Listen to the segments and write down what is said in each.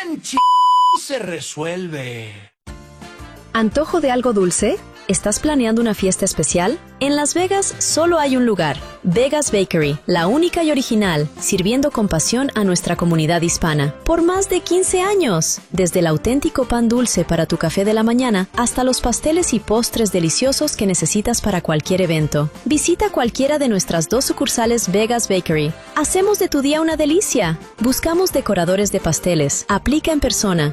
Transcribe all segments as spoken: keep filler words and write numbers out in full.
en ch... se resuelve. ¿Antojo de algo dulce? ¿Estás planeando una fiesta especial? En Las Vegas solo hay un lugar, Vegas Bakery, la única y original, sirviendo con pasión a nuestra comunidad hispana. Por más de quince años, desde el auténtico pan dulce para tu café de la mañana hasta los pasteles y postres deliciosos que necesitas para cualquier evento. Visita cualquiera de nuestras dos sucursales Vegas Bakery. Hacemos de tu día una delicia. Buscamos decoradores de pasteles. Aplica en persona.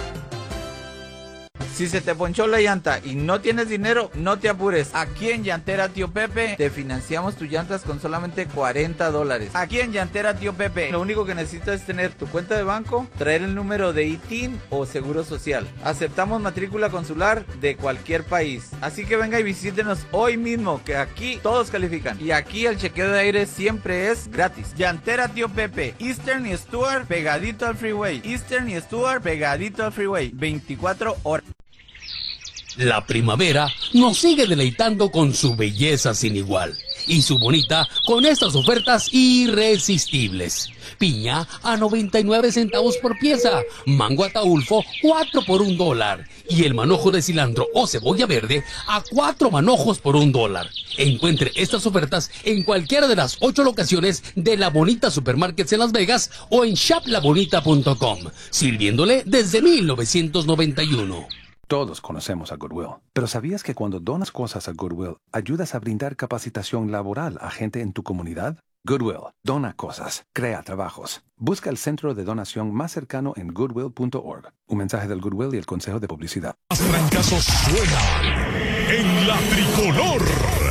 Si se te ponchó la llanta y no tienes dinero, no te apures. Aquí en Llantera Tío Pepe te financiamos tus llantas con solamente cuarenta dólares. Aquí en Llantera Tío Pepe, lo único que necesitas es tener tu cuenta de banco, traer el número de I T I N o Seguro Social. Aceptamos matrícula consular de cualquier país. Así que venga y visítenos hoy mismo, que aquí todos califican. Y aquí el chequeo de aire siempre es gratis. Llantera Tío Pepe, Eastern y Stuart pegadito al freeway. Eastern y Stuart pegadito al freeway. veinticuatro horas. La primavera nos sigue deleitando con su belleza sin igual y su bonita con estas ofertas irresistibles. Piña a noventa y nueve centavos por pieza, mango ataulfo cuatro por un dólar y el manojo de cilantro o cebolla verde a cuatro manojos por un dólar. Encuentre estas ofertas en cualquiera de las ocho locaciones de La Bonita Supermarkets en Las Vegas o en shop la bonita punto com, sirviéndole desde mil novecientos noventa y uno. Todos conocemos a Goodwill, pero ¿sabías que cuando donas cosas a Goodwill, ayudas a brindar capacitación laboral a gente en tu comunidad? Goodwill, dona cosas, crea trabajos. Busca el centro de donación más cercano en goodwill punto org. Un mensaje del Goodwill y el Consejo de Publicidad. Los trancazos suenan en la tricolor.